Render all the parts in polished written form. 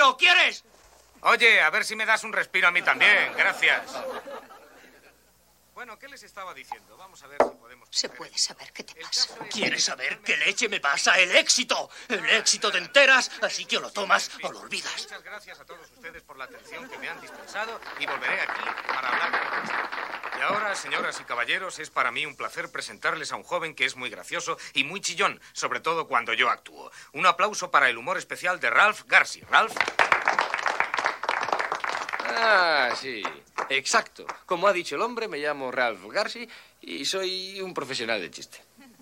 respiro, ¿quieres? Oye, a ver si me das un respiro a mí también. Gracias. Bueno, ¿qué les estaba diciendo? Vamos a ver si podemos... ¿Se puede saber qué te pasa? ¿Quieres saber qué leche me pasa? ¡El éxito! ¡El éxito te enteras! Así que o lo tomas o lo olvidas. Muchas gracias a todos ustedes por la atención que me han dispensado y volveré aquí para hablar con ustedes. Y ahora, señoras y caballeros, es para mí un placer presentarles a un joven que es muy gracioso y muy chillón, sobre todo cuando yo actúo. Un aplauso para el humor especial de Ralph Garci. Ralph. Ah, sí, exacto. Como ha dicho el hombre, me llamo Ralph Garci y soy un profesional del chiste.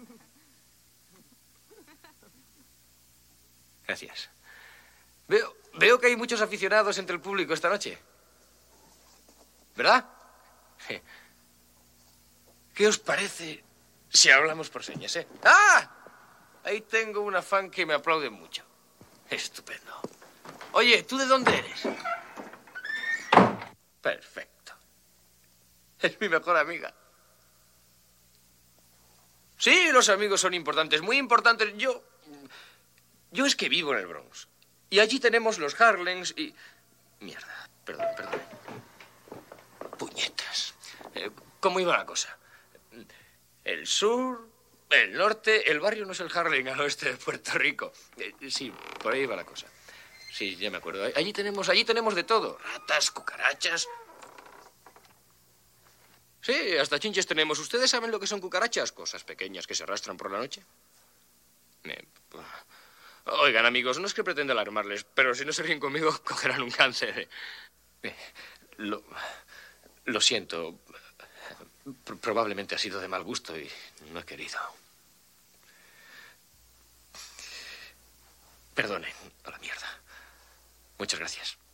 Gracias. Veo que hay muchos aficionados entre el público esta noche. ¿Verdad? ¿Qué os parece si hablamos por señas, ¡Ah! Ahí tengo una fan que me aplaude mucho. Estupendo. Oye, ¿tú de dónde eres? Perfecto. Es mi mejor amiga. Sí, los amigos son importantes, muy importantes. Yo es que vivo en el Bronx. Y allí tenemos los Harlems y... Mierda, perdón. Puñetas. ¿Cómo iba la cosa? El sur, el norte, el barrio no es el Harlem al oeste de Puerto Rico. Sí, por ahí va la cosa. Sí, ya me acuerdo. Allí tenemos de todo. Ratas, cucarachas. Sí, hasta chinches tenemos. ¿Ustedes saben lo que son cucarachas? Cosas pequeñas que se arrastran por la noche. Oigan, amigos, no es que pretenda alarmarles, pero si no se ríen conmigo, cogerán un cáncer. Lo siento. Probablemente ha sido de mal gusto y no he querido. Perdonen, a la mierda. Muchas gracias.